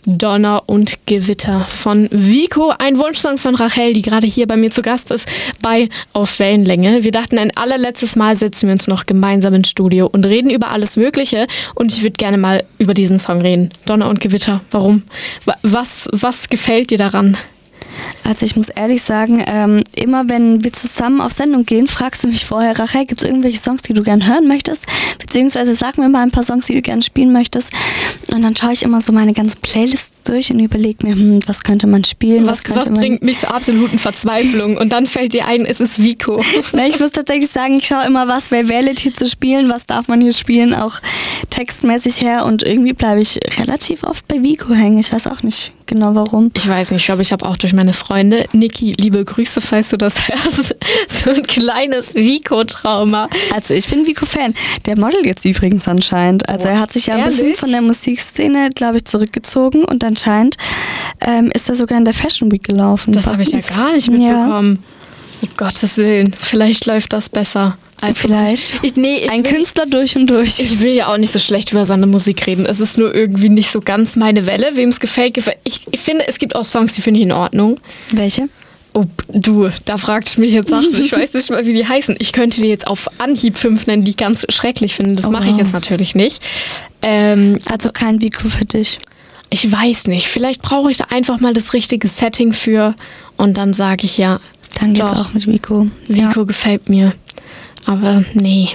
Donner und Gewitter von Vico, ein Wunschsong von Rachel, die gerade hier bei mir zu Gast ist bei Auf Wellenlänge. Wir dachten, ein allerletztes Mal setzen wir uns noch gemeinsam ins Studio und reden über alles Mögliche und ich würde gerne mal über diesen Song reden. Donner und Gewitter, warum? Was gefällt dir daran? Also ich muss ehrlich sagen, immer wenn wir zusammen auf Sendung gehen, fragst du mich vorher, Rachel, gibt es irgendwelche Songs, die du gern hören möchtest? Beziehungsweise sag mir mal ein paar Songs, die du gern spielen möchtest. Und dann schaue ich immer so meine ganzen Playlists durch und überlege mir, was könnte man spielen? Was bringt mich zur absoluten Verzweiflung? Und dann fällt dir ein, es ist Vico. Na, ich muss tatsächlich sagen, ich schaue immer, was wäre valid hier zu spielen, was darf man hier spielen, auch textmäßig her. Und irgendwie bleibe ich relativ oft bei Vico hängen. Ich weiß auch nicht genau warum. Ich weiß nicht, ich glaube, ich habe auch durch meine Freunde, Niki, liebe Grüße, falls du das hörst, so ein kleines Vico-Trauma. Also ich bin Vico-Fan. Der Model jetzt übrigens anscheinend. Also er hat sich ja ein bisschen von der Musikszene, glaube ich, zurückgezogen und anscheinend ist er sogar in der Fashion Week gelaufen. Das habe ich ja gar nicht mitbekommen. Ja. Um Gottes Willen, vielleicht läuft das besser. Vielleicht. Ein Künstler durch und durch. Ich will ja auch nicht so schlecht über seine Musik reden. Es ist nur irgendwie nicht so ganz meine Welle. Wem es gefällt. Ich finde, es gibt auch Songs, die finde ich in Ordnung. Welche? Oh, du, da fragst du mich jetzt Sachen. Ich weiß nicht mal, wie die heißen. Ich könnte dir jetzt auf Anhieb 5 nennen, die ich ganz schrecklich finde. Das mache ich jetzt natürlich nicht. Also kein Vico für dich? Ich weiß nicht. Vielleicht brauche ich da einfach mal das richtige Setting für. Und dann sage ich ja. Dann geht's auch mit Vico. Vico gefällt mir. Aber nee,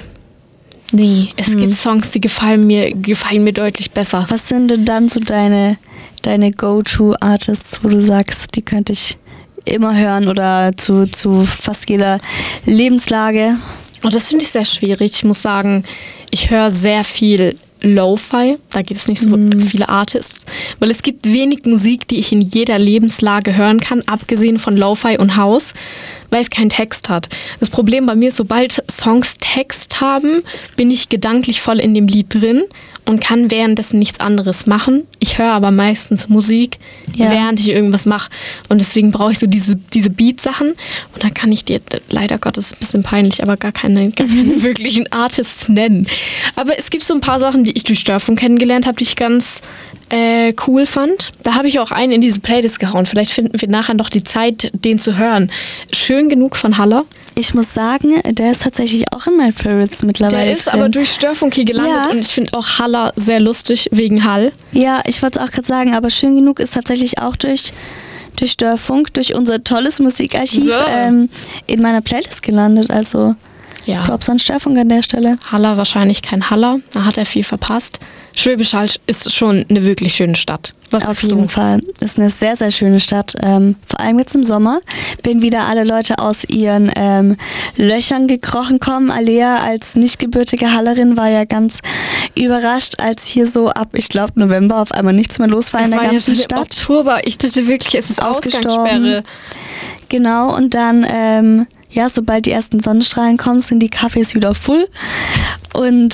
es gibt Songs, die gefallen mir deutlich besser. Was sind denn dann so deine Go-To-Artists, wo du sagst, die könnte ich immer hören oder zu fast jeder Lebenslage? Und das finde ich sehr schwierig. Ich muss sagen, ich höre sehr viel Lo-Fi, da gibt es nicht so viele Artists, weil es gibt wenig Musik, die ich in jeder Lebenslage hören kann, abgesehen von Lo-Fi und House, weil es keinen Text hat. Das Problem bei mir ist, sobald Songs Text haben, bin ich gedanklich voll in dem Lied drin und kann währenddessen nichts anderes machen. Ich höre aber meistens Musik, während ich irgendwas mache. Und deswegen brauche ich so diese Beat-Sachen. Und da kann ich dir, leider Gottes, ein bisschen peinlich, aber gar keine wirklichen Artists nennen. Aber es gibt so ein paar Sachen, die ich durch Störfunk kennengelernt habe, die ich ganz cool fand. Da habe ich auch einen in diese Playlist gehauen. Vielleicht finden wir nachher noch die Zeit, den zu hören. Schön genug von Haller. Ich muss sagen, der ist tatsächlich auch in meinen Favorites mittlerweile. Der ist aber durch Störfunk hier gelandet und ich finde auch Haller sehr lustig, wegen Hall. Ja, ich wollte es auch gerade sagen, aber Schön genug ist tatsächlich auch durch Störfunk, durch unser tolles Musikarchiv in meiner Playlist gelandet. Also Props an Störfunk an der Stelle. Haller wahrscheinlich kein Haller, da hat er viel verpasst. Schwäbisch Hall ist schon eine wirklich schöne Stadt. Was auf jeden Fall. Ist eine sehr, sehr schöne Stadt. Vor allem jetzt im Sommer, wenn wieder alle Leute aus ihren Löchern gekrochen kommen. Alea als nicht gebürtige Hallerin war ja ganz überrascht, als hier so ab, ich glaube November, auf einmal nichts mehr los war in der ganzen Stadt. Oktober, ich dachte wirklich, es ist Ausgangssperre. Genau, und dann sobald die ersten Sonnenstrahlen kommen, sind die Cafés wieder full. Und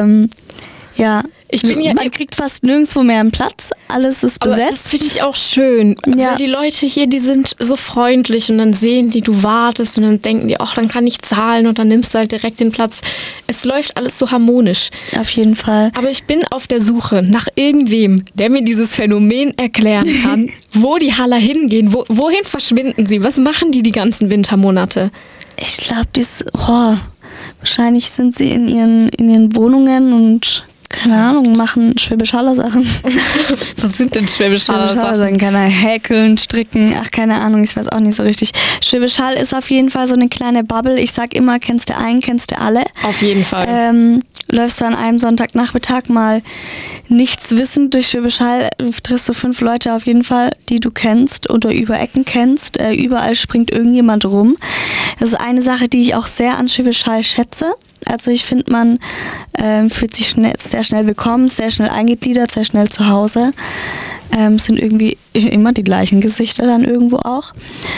man kriegt fast nirgendwo mehr einen Platz. Alles ist besetzt. Aber das finde ich auch schön. Ja. Weil die Leute hier, die sind so freundlich und dann sehen die, du wartest und dann denken die, dann kann ich zahlen und dann nimmst du halt direkt den Platz. Es läuft alles so harmonisch. Auf jeden Fall. Aber ich bin auf der Suche nach irgendwem, der mir dieses Phänomen erklären kann, wo die Haller hingehen, wohin verschwinden sie, was machen die ganzen Wintermonate? Ich glaube, wahrscheinlich sind sie in ihren Wohnungen und keine Ahnung, machen Schwäbisch Haller Sachen. Was sind denn Schwäbisch Haller Sachen? Keine häkeln, stricken, keine Ahnung, ich weiß auch nicht so richtig. Schwäbisch Hall ist auf jeden Fall so eine kleine Bubble. Ich sag immer, kennst du einen, kennst du alle. Auf jeden Fall. Läufst du an einem Sonntagnachmittag mal nichts wissend durch Schwäbisch Hall, triffst du 5 Leute auf jeden Fall, die du kennst oder über Ecken kennst. Überall springt irgendjemand rum. Das ist eine Sache, die ich auch sehr an Schwäbisch Hall schätze. Also ich finde, man fühlt sich sehr schnell willkommen, sehr schnell eingegliedert, sehr schnell zu Hause. Sind irgendwie immer die gleichen Gesichter dann irgendwo auch.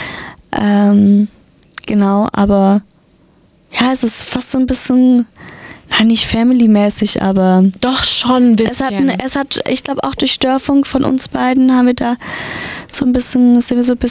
Genau, aber ja, es ist fast so ein bisschen, nicht family-mäßig, aber doch schon ein bisschen. Ich glaube auch durch Störfunk von uns beiden sind wir so ein bisschen